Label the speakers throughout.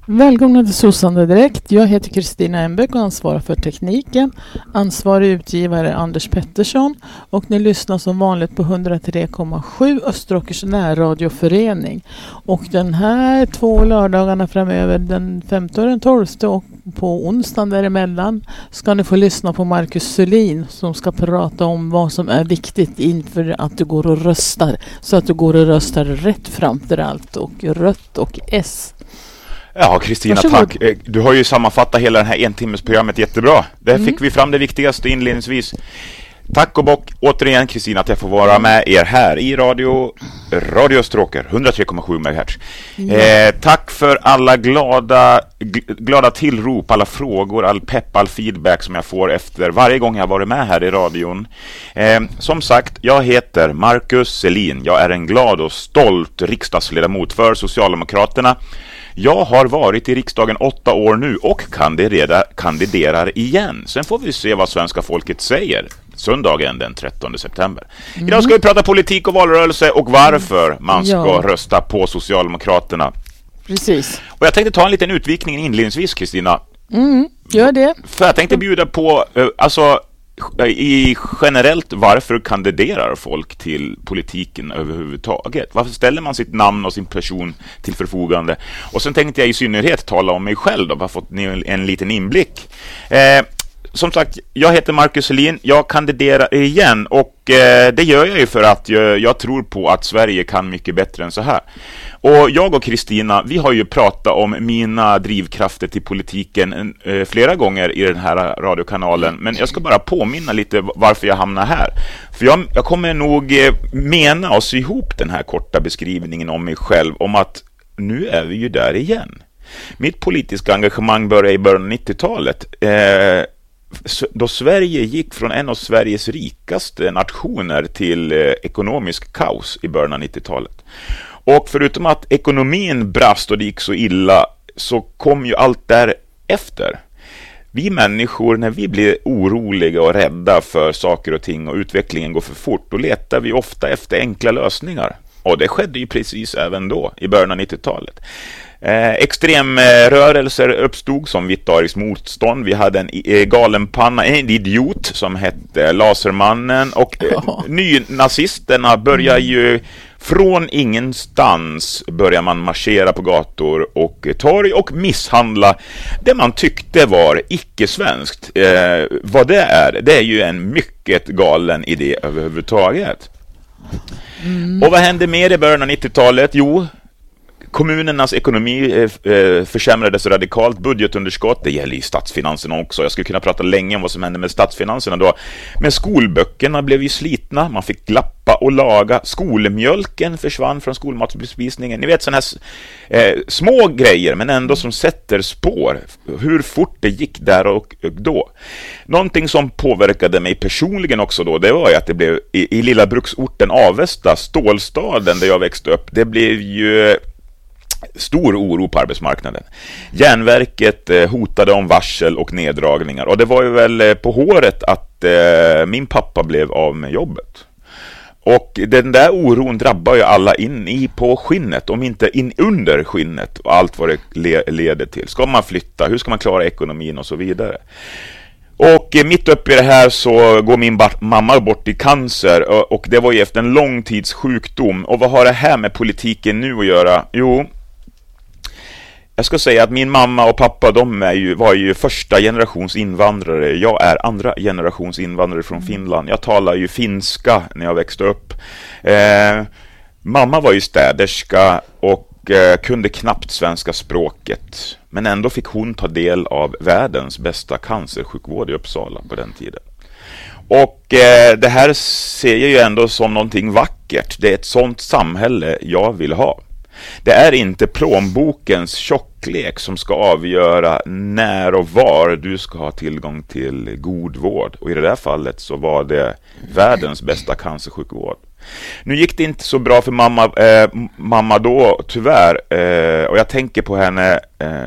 Speaker 1: Välkomna till Sossande Direkt. Jag heter Kristina Enbeck och ansvarar för tekniken. Ansvarig utgivare Anders Pettersson. Och ni lyssnar som vanligt på 103,7 Österåkers närradioförening. Och den här 2 lördagarna framöver, den 5:e och den 12:e och på onsdagen däremellan, ska ni få lyssna på Marcus Sölin som ska prata om vad som är viktigt inför att du går och röstar. Så att du går och röstar rätt framför allt, och rött och S.
Speaker 2: Ja, Kristina, tack. Du har ju sammanfattat hela det här 1-timmesprogrammet jättebra. Där fick vi fram det viktigaste inledningsvis. Tack och bock återigen, Kristina, att jag får vara med er här i Radio Österåker 103,7 MHz. Tack för alla glada tillrop, alla frågor, all pepp, all feedback som jag får efter varje gång jag har varit med här i radion. Som sagt, jag heter Marcus Sölin. Jag är en glad och stolt riksdagsledamot för Socialdemokraterna. Jag har varit i riksdagen 8 år nu och kandiderar igen. Sen får vi se vad svenska folket säger söndagen den 13 september. Idag ska vi prata politik och valrörelse och varför man ska rösta på Socialdemokraterna.
Speaker 1: Precis.
Speaker 2: Och jag tänkte ta en liten utvikning inledningsvis, Kristina.
Speaker 1: Gör det.
Speaker 2: För jag tänkte bjuda på, i generellt, varför kandiderar folk till politiken överhuvudtaget? Varför ställer man sitt namn och sin person till förfogande? Och sen tänkte jag i synnerhet tala om mig själv då, bara fått en liten inblick. Som sagt, jag heter Marcus Sölin, jag kandiderar igen och det gör jag ju för att jag tror på att Sverige kan mycket bättre än så här. Och jag och Kristina, vi har ju pratat om mina drivkrafter till politiken flera gånger i den här radiokanalen. Men jag ska bara påminna lite varför jag hamnar här. För jag kommer nog mena oss ihop den här korta beskrivningen om mig själv, om att nu är vi ju där igen. Mitt politiska engagemang började i början av 90-talet. Då Sverige gick från en av Sveriges rikaste nationer till ekonomisk kaos i början av 90-talet. Och förutom att ekonomin brast och det gick så illa, så kom ju allt därefter. Vi människor, när vi blir oroliga och rädda för saker och ting och utvecklingen går för fort, då letar vi ofta efter enkla lösningar. Och det skedde ju precis även då, i början av 90-talet. Extremrörelser uppstod som Vitt-ariskt motstånd. Vi hade en galenpanna, en idiot som hette Lasermannen. Och nynazisterna börjar ju från ingenstans, börjar man marschera på gator och torg och misshandla det man tyckte var icke-svenskt. Vad det är ju en mycket galen idé överhuvudtaget. Och vad hände mer i början av 90-talet? Jo, kommunernas ekonomi försämrades radikalt, budgetunderskott, det gäller i statsfinanserna också. Jag skulle kunna prata länge om vad som hände med statsfinanserna då. Men skolböckerna blev ju slitna, man fick lappa och laga. Skolmjölken försvann från skolmatsbespisningen. Ni vet sådana här små grejer, men ändå som sätter spår. Hur fort det gick där och då. Någonting som påverkade mig personligen också då, det var ju att det blev i lilla bruksorten Avesta, stålstaden där jag växte upp, det blev ju stor oro på arbetsmarknaden. Järnverket hotade om varsel och neddragningar. Och det var ju väl på håret att min pappa blev av med jobbet. Och den där oron drabbar ju alla in i på skinnet, om inte in under skinnet, och allt vad det leder till. Ska man flytta? Hur ska man klara ekonomin och så vidare? Och mitt uppe i det här så går min mamma bort i cancer, och det var ju efter en lång tids sjukdom. Och vad har det här med politiken nu att göra? Jo, jag ska säga att min mamma och pappa, var ju första generations invandrare. Jag är andra generations invandrare från Finland. Jag talar ju finska när jag växte upp. Mamma var ju städerska och kunde knappt svenska språket. Men ändå fick hon ta del av världens bästa cancersjukvård i Uppsala på den tiden. Och det här ser jag ju ändå som någonting vackert. Det är ett sånt samhälle jag vill ha. Det är inte plånbokens tjocklek som ska avgöra när och var du ska ha tillgång till god vård. Och i det där fallet så var det världens bästa cancersjukvård. Nu gick det inte så bra för mamma då, tyvärr. Och jag tänker på henne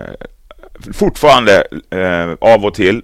Speaker 2: fortfarande av och till.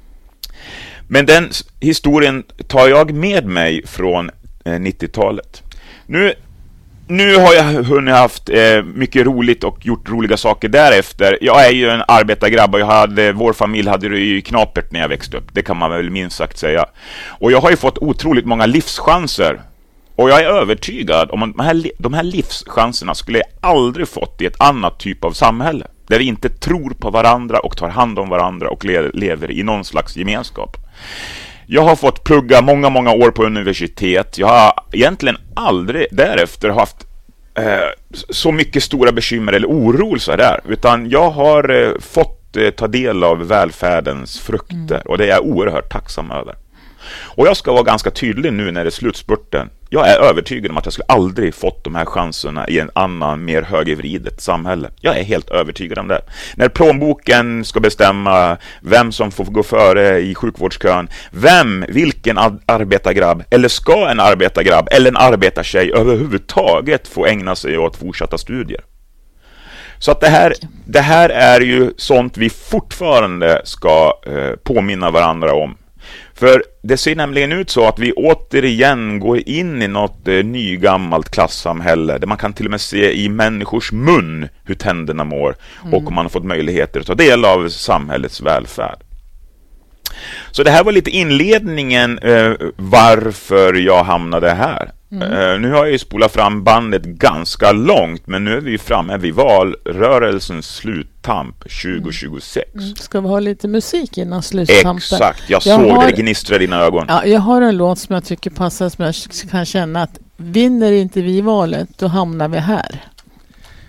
Speaker 2: Men den historien tar jag med mig från 90-talet. Nu nu har jag hunnit haft mycket roligt och gjort roliga saker därefter. Jag är ju en arbetargrabb och vår familj hade det ju knapert när jag växte upp. Det kan man väl minst sagt säga. Och jag har ju fått otroligt många livschanser. Och jag är övertygad om att de här livschanserna skulle jag aldrig fått i ett annat typ av samhälle. Där vi inte tror på varandra och tar hand om varandra och lever i någon slags gemenskap. Jag har fått plugga många år på universitet. Jag har egentligen aldrig därefter haft så mycket stora bekymmer eller oro så där. Utan jag har fått ta del av välfärdens frukter. Och det är jag oerhört tacksam över. Och jag ska vara ganska tydlig nu när det är slutspurten. Jag är övertygad om att jag skulle aldrig fått de här chanserna i en annan, mer högervridet samhälle. Jag är helt övertygad om det. När plånboken ska bestämma vem som får gå före i sjukvårdskön, vilken arbetargrabb, eller ska en arbetargrabb eller en arbetartjej överhuvudtaget få ägna sig åt fortsatta studier. Så att det här är ju sånt vi fortfarande ska påminna varandra om. För det ser nämligen ut så att vi återigen går in i något nygammalt klassamhälle där man kan till och med se i människors mun hur tänderna mår och om man har fått möjligheter att ta del av samhällets välfärd. Så det här var lite inledningen varför jag hamnade här. Nu har jag ju spolat fram bandet ganska långt, men nu är vi framme vid valrörelsens sluttamp 2026.
Speaker 1: Ska vi ha lite musik innan sluttampen?
Speaker 2: Exakt, jag såg det gnistra i dina ögon.
Speaker 1: Ja, jag har en låt som jag tycker passar, som jag kan känna att vinner inte vi valet, då hamnar vi här.